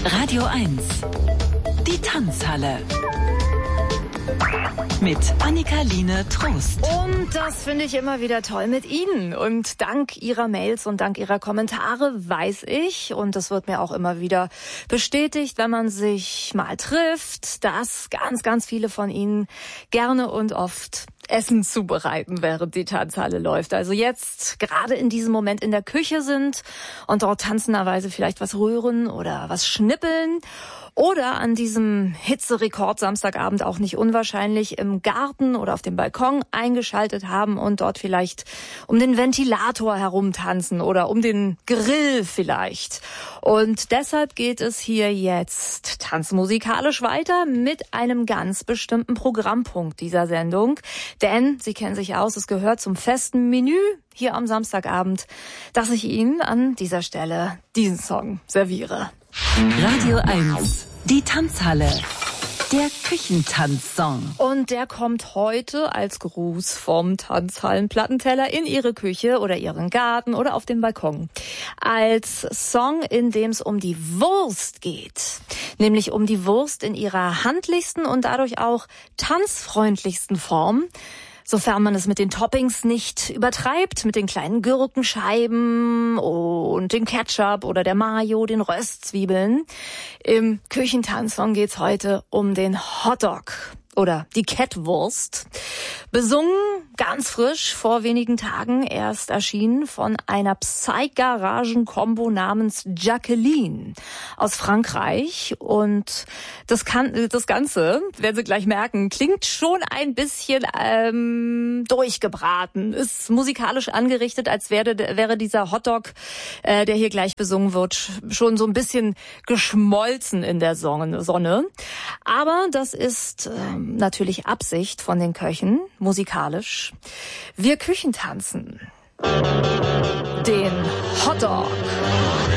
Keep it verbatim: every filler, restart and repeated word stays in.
Radio eins. Die Tanzhalle. Mit Annika-Line Trost. Und das finde ich immer wieder toll mit Ihnen. Und dank Ihrer Mails und dank Ihrer Kommentare weiß ich, und das wird mir auch immer wieder bestätigt, wenn man sich mal trifft, dass ganz, ganz viele von Ihnen gerne und oft Essen zubereiten, während die Tanzhalle läuft. Also jetzt gerade in diesem Moment in der Küche sind und dort tanzenderweise vielleicht was rühren oder was schnippeln. Oder an diesem Hitzerekord Samstagabend auch nicht unwahrscheinlich im Garten oder auf dem Balkon eingeschaltet haben und dort vielleicht um den Ventilator herumtanzen oder um den Grill vielleicht. Und deshalb geht es hier jetzt tanzmusikalisch weiter mit einem ganz bestimmten Programmpunkt dieser Sendung. Denn, Sie kennen sich aus, es gehört zum festen Menü hier am Samstagabend, dass ich Ihnen an dieser Stelle diesen Song serviere. Radio eins, die Tanzhalle, der Küchentanzsong. Und der kommt heute als Gruß vom Tanzhallenplattenteller in Ihre Küche oder Ihren Garten oder auf dem Balkon. Als Song, in dem es um die Wurst geht. Nämlich um die Wurst in ihrer handlichsten und dadurch auch tanzfreundlichsten Form. Sofern man es mit den Toppings nicht übertreibt, mit den kleinen Gurkenscheiben und dem Ketchup oder der Mayo, den Röstzwiebeln. Im Küchentanzsong geht's heute um den Hotdog oder die Kettwurst. Besungen, ganz frisch, vor wenigen Tagen erst erschienen von einer Psy-Garagen-Kombo namens Jacqueline aus Frankreich. Und das kann, das Ganze, werden Sie gleich merken, klingt schon ein bisschen ähm, durchgebraten. Ist musikalisch angerichtet, als wäre, wäre dieser Hotdog, äh, der hier gleich besungen wird, schon so ein bisschen geschmolzen in der Sonne. Aber das ist ähm, natürlich Absicht von den Köchen, musikalisch. Wir Küchentanzen den Hotdog.